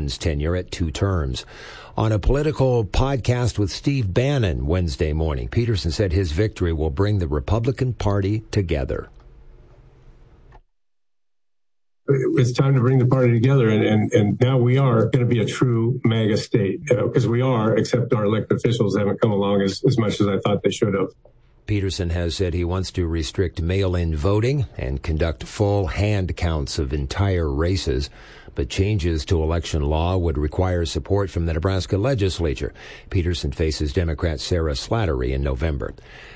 Peterson's tenure at 2 terms. On a political podcast with Steve Bannon Wednesday morning, Peterson said his victory will bring the Republican Party together. It's time to bring the party together, and now we are going to be a true MAGA state, because we are, except our elected officials haven't come along as much as I thought they should have. Peterson has said he wants to restrict mail-in voting and conduct full hand counts of entire races, but changes to election law would require support from the Nebraska legislature. Peterson faces Democrat Sarah Slattery in November.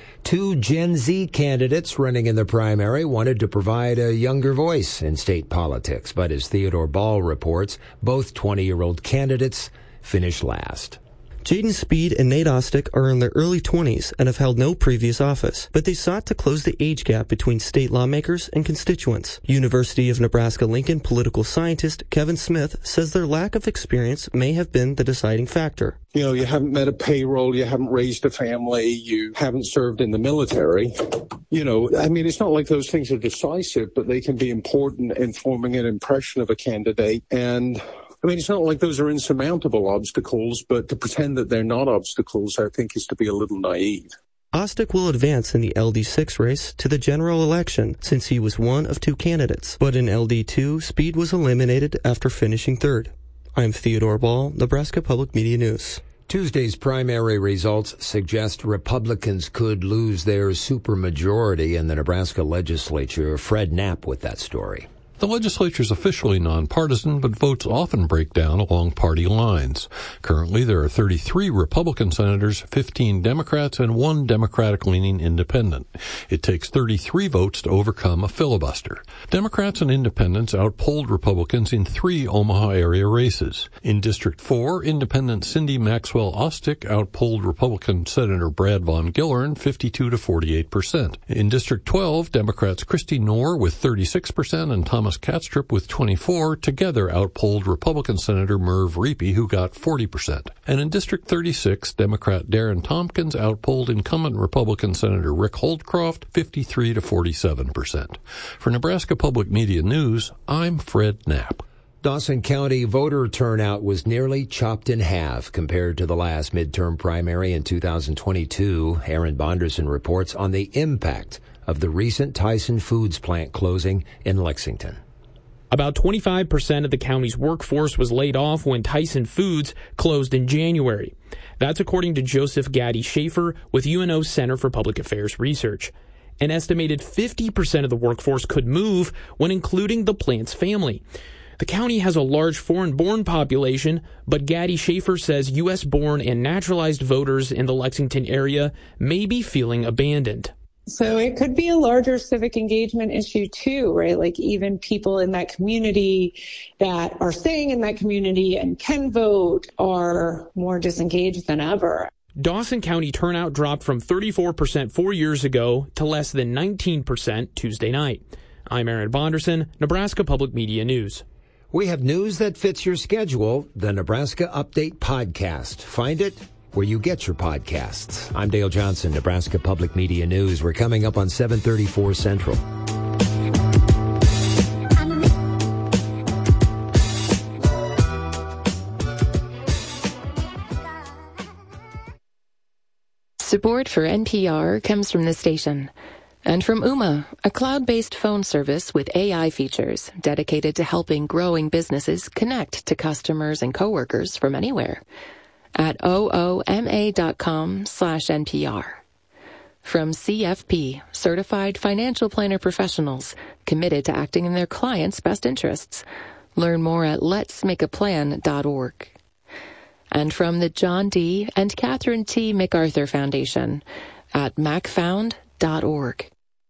2 Gen Z candidates running in the primary wanted to provide a younger voice in state politics, but as Theodore Ball reports, both 20-year-old candidates finished last. Jaden Speed and Nate Ostick are in their early 20s and have held no previous office, but they sought to close the age gap between state lawmakers and constituents. University of Nebraska-Lincoln political scientist Kevin Smith says their lack of experience may have been the deciding factor. You know, you haven't met a payroll, you haven't raised a family, you haven't served in the military. You know, I mean, it's not like those things are decisive, but they can be important in forming an impression of a candidate. And I mean, it's not like those are insurmountable obstacles, but to pretend that they're not obstacles, I think, is to be a little naive. Ostick will advance in the LD6 race to the general election since he was one of 2 candidates. But in LD2, Speed was eliminated after finishing 3rd. I'm Theodore Ball, Nebraska Public Media News. Tuesday's primary results suggest Republicans could lose their supermajority in the Nebraska legislature. Fred Knapp with that story. The legislature is officially nonpartisan, but votes often break down along party lines. Currently, there are 33 Republican senators, 15 Democrats, and 1 Democratic-leaning independent. It takes 33 votes to overcome a filibuster. Democrats and independents outpolled Republicans in 3 Omaha area races. In District 4, independent Cindy Maxwell Ostick outpolled Republican Senator Brad Von Gillern 52 to 48%. In District 12, Democrats Christy Knorr with 36% and Thomas Katstrup with 24 together outpolled Republican Senator Merv Reapy, who got 40%. And in District 36, Democrat Darren Tompkins outpolled incumbent Republican Senator Rick Holdcroft 53 to 47%. For Nebraska Public Media News, I'm Fred Knapp. Dawson County voter turnout was nearly chopped in half compared to the last midterm primary in 2022. Aaron Bonderson reports on the impact of the recent Tyson Foods plant closing in Lexington. About 25% of the county's workforce was laid off when Tyson Foods closed in January. That's according to Joseph Gaddy Schaefer with UNO's Center for Public Affairs Research. An estimated 50% of the workforce could move when including the plant's family. The county has a large foreign-born population, but Gaddy Schaefer says U.S.-born and naturalized voters in the Lexington area may be feeling abandoned. So it could be a larger civic engagement issue too, right? Like even people in that community that are staying in that community and can vote are more disengaged than ever. Dawson County turnout dropped from 34% 4 years ago to less than 19% Tuesday night. I'm Aaron Bonderson, Nebraska Public Media News. We have news that fits your schedule, the Nebraska Update Podcast. Find it where you get your podcasts. I'm Dale Johnson, Nebraska Public Media News. We're coming up on 7:34 Central. Support for NPR comes from this station and from Ooma, a cloud-based phone service with AI features dedicated to helping growing businesses connect to customers and coworkers from anywhere. At ooma.com/NPR. From CFP, Certified Financial Planner Professionals, committed to acting in their clients' best interests. Learn more at letsmakeaplan.org. And from the John D. and Catherine T. MacArthur Foundation at macfound.org.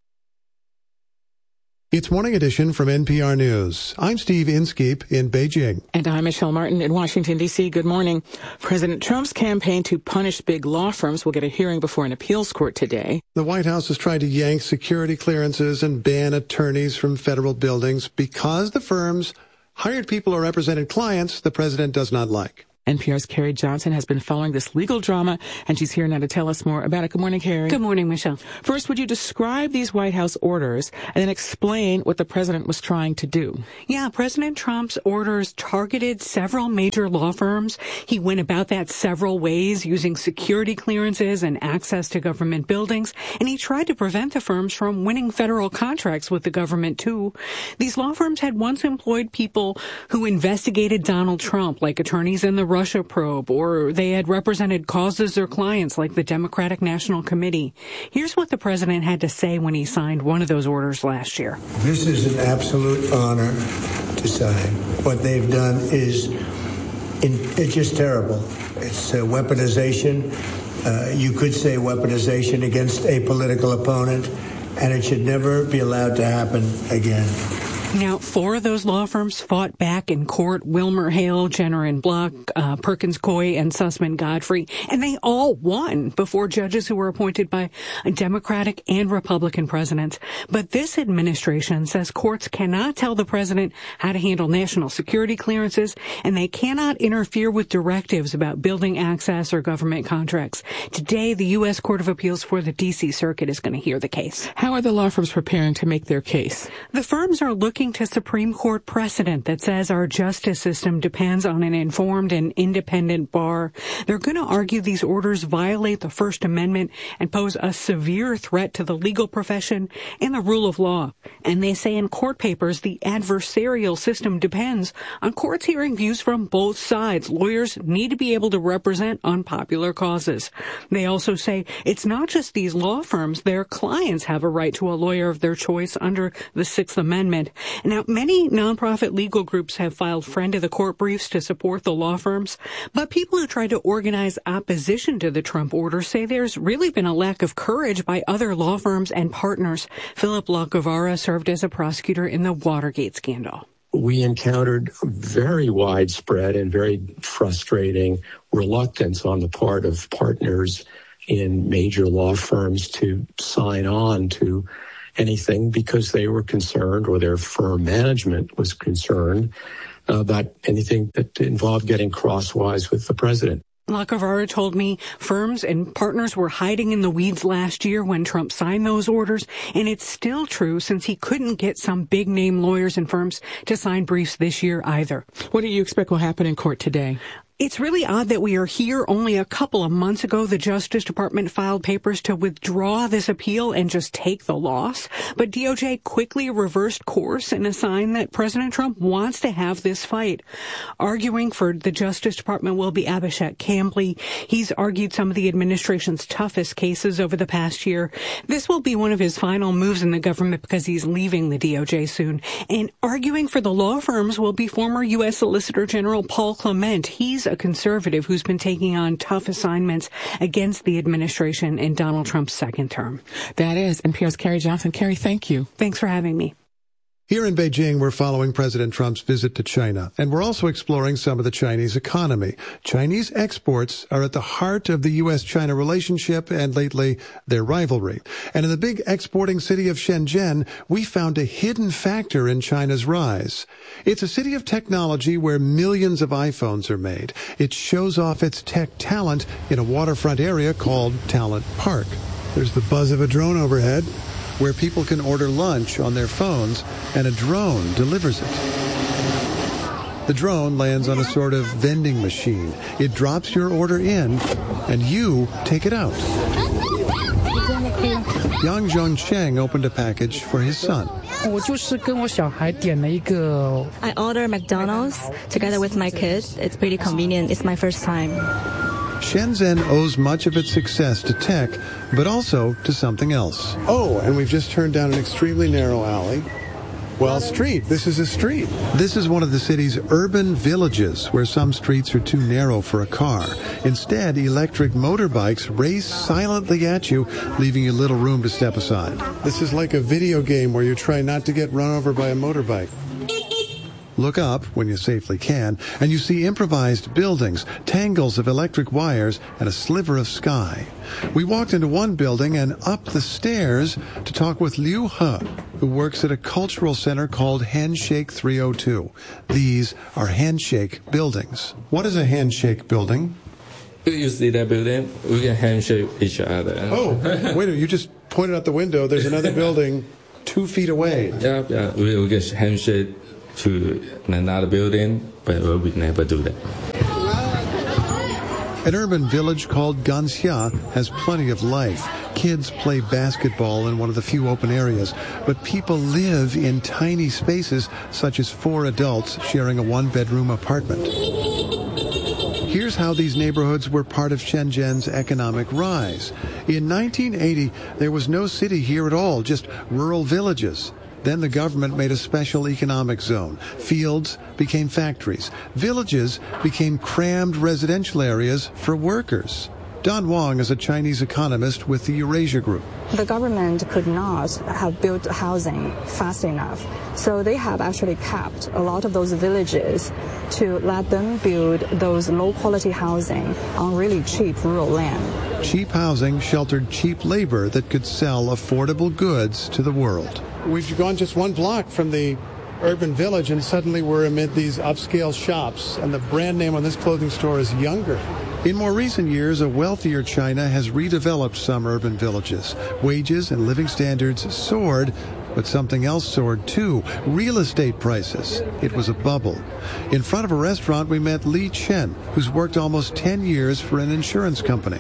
It's Morning Edition from NPR News. I'm Steve Inskeep in Beijing. And I'm Michelle Martin in Washington, D.C. Good morning. President Trump's campaign to punish big law firms will get a hearing before an appeals court today. The White House is trying to yank security clearances and ban attorneys from federal buildings because the firms hired people or represented clients the president does not like. NPR's Carrie Johnson has been following this legal drama, and she's here now to tell us more about it. Good morning, Carrie. Good morning, Michelle. First, would you describe these White House orders and then explain what the president was trying to do? Yeah, President Trump's orders targeted several major law firms. He went about that several ways, using security clearances and access to government buildings, and he tried to prevent the firms from winning federal contracts with the government, too. These law firms had once employed people who investigated Donald Trump, like attorneys in the Russia probe, or they had represented causes or clients like the Democratic National Committee. Here's what the president had to say when he signed one of those orders last year. This is an absolute honor to sign. What they've done is it's just terrible. It's weaponization. You could say weaponization against a political opponent, and it should never be allowed to happen again. Now, 4 of those law firms fought back in court: Wilmer Hale, Jenner and Block, Perkins Coie, and Sussman Godfrey, and they all won before judges who were appointed by Democratic and Republican presidents. But this administration says courts cannot tell the president how to handle national security clearances, and they cannot interfere with directives about building access or government contracts. Today, the U.S. Court of Appeals for the D.C. Circuit is going to hear the case. How are the law firms preparing to make their case? The firms are looking to Supreme Court precedent that says our justice system depends on an informed and independent bar. They're going to argue these orders violate the First Amendment and pose a severe threat to the legal profession and the rule of law. And they say in court papers the adversarial system depends on courts hearing views from both sides. Lawyers need to be able to represent unpopular causes. They also say it's not just these law firms. Their clients have a right to a lawyer of their choice under the Sixth Amendment. Now, many nonprofit legal groups have filed friend of the court briefs to support the law firms, but people who tried to organize opposition to the Trump order say there's really been a lack of courage by other law firms and partners. Philip LaGuevara served as a prosecutor in the Watergate scandal. We encountered very widespread and very frustrating reluctance on the part of partners in major law firms to sign on to anything because they were concerned, or their firm management was concerned, about anything that involved getting crosswise with the president. LaGuevara told me firms and partners were hiding in the weeds last year when Trump signed those orders, and it's still true since he couldn't get some big-name lawyers and firms to sign briefs this year either. What do you expect will happen in court today? It's really odd that we are here. Only a couple of months ago, the Justice Department filed papers to withdraw this appeal and just take the loss. But DOJ quickly reversed course in a sign that President Trump wants to have this fight. Arguing for the Justice Department will be Abhishek Cambly. He's argued some of the administration's toughest cases over the past year. This will be one of his final moves in the government because he's leaving the DOJ soon. And arguing for the law firms will be former U.S. Solicitor General Paul Clement. He's a conservative who's been taking on tough assignments against the administration in Donald Trump's second term. That is NPR's Carrie Johnson. Carrie, thank you. Thanks for having me. Here in Beijing, we're following President Trump's visit to China, and we're also exploring some of the Chinese economy. Chinese exports are at the heart of the U.S.-China relationship and lately their rivalry. And in the big exporting city of Shenzhen, we found a hidden factor in China's rise. It's a city of technology where millions of iPhones are made. It shows off its tech talent in a waterfront area called Talent Park. There's the buzz of a drone overhead, where people can order lunch on their phones, and a drone delivers it. The drone lands on a sort of vending machine. It drops your order in, and you take it out. Yang Zhongcheng opened a package for his son. I order McDonald's together with my kids. It's pretty convenient. It's my first time. Shenzhen owes much of its success to tech, but also to something else. Oh, and we've just turned down an extremely narrow alley. Well, street. This is a street. This is one of the city's urban villages where some streets are too narrow for a car. Instead, electric motorbikes race silently at you, leaving you little room to step aside. This is like a video game where you try not to get run over by a motorbike. Look up when you safely can, and you see improvised buildings, tangles of electric wires, and a sliver of sky. We walked into one building and up the stairs to talk with Liu He, who works at a cultural center called Handshake 302. These are handshake buildings. What is a handshake building? You see that building? We can handshake each other. Oh, wait a minute. You just pointed out the window. There's another building 2 feet away. Yeah. We can handshake to another building, but we never do that. An urban village called Ganxia has plenty of life. Kids play basketball in one of the few open areas, but people live in tiny spaces, such as 4 adults sharing a 1-bedroom apartment. Here's how these neighborhoods were part of Shenzhen's economic rise. In 1980, there was no city here at all, just rural villages. Then the government made a special economic zone. Fields became factories. Villages became crammed residential areas for workers. Don Wang is a Chinese economist with the Eurasia Group. The government could not have built housing fast enough, so they have actually capped a lot of those villages to let them build those low-quality housing on really cheap rural land. Cheap housing sheltered cheap labor that could sell affordable goods to the world. We've gone just 1 block from the urban village, and suddenly we're amid these upscale shops, and the brand name on this clothing store is Younger. In more recent years, a wealthier China has redeveloped some urban villages. Wages and living standards soared, but something else soared too: real estate prices. It was a bubble. In front of a restaurant, we met Li Chen, who's worked almost 10 years for an insurance company.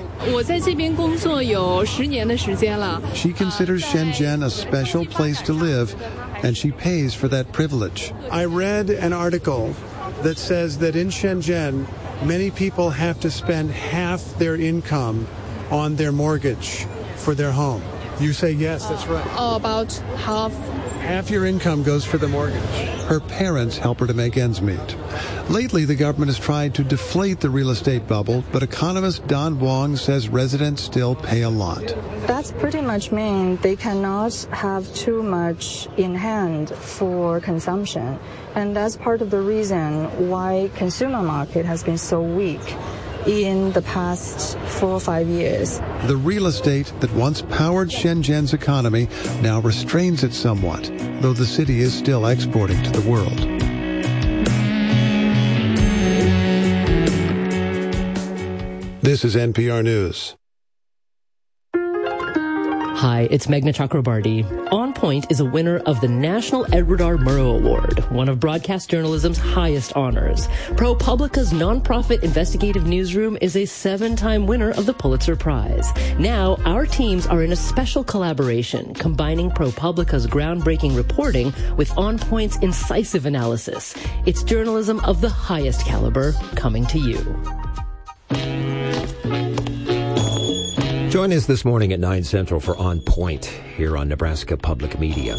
She considers Shenzhen a special place to live, and she pays for that privilege. I read an article that says that in Shenzhen, many people have to spend half their income on their mortgage for their home. You say yes, that's right. About half. Half your income goes for the mortgage. Her parents help her to make ends meet. Lately, the government has tried to deflate the real estate bubble, but economist Don Wang says residents still pay a lot. That's pretty much mean they cannot have too much in hand for consumption. And that's part of the reason why consumer market has been so weak in the past 4 or 5 years. The real estate that once powered Shenzhen's economy now restrains it somewhat, though the city is still exporting to the world. This is NPR News. Hi, it's Meghna Chakrabarty. On Point is a winner of the National Edward R. Murrow Award, one of broadcast journalism's highest honors. ProPublica's nonprofit investigative newsroom is a 7-time winner of the Pulitzer Prize. Now, our teams are in a special collaboration, combining ProPublica's groundbreaking reporting with On Point's incisive analysis. It's journalism of the highest caliber coming to you. Join us this morning at 9 Central for On Point here on Nebraska Public Media.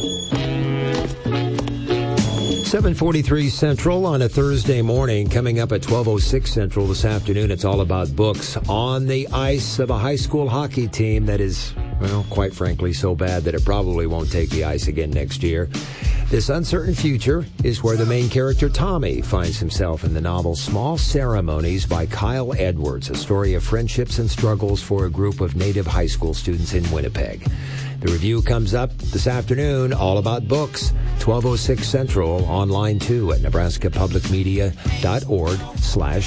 7:43 Central on a Thursday morning. Coming up at 12:06 Central this afternoon, it's all about books on the ice of a high school hockey team that is, well, quite frankly, so bad that it probably won't take the ice again next year. This uncertain future is where the main character, Tommy, finds himself in the novel Small Ceremonies by Kyle Edwards, a story of friendships and struggles for a group of native high school students in Winnipeg. The review comes up this afternoon, all about books, 12:06 Central, online too at nebraskapublicmedia.org/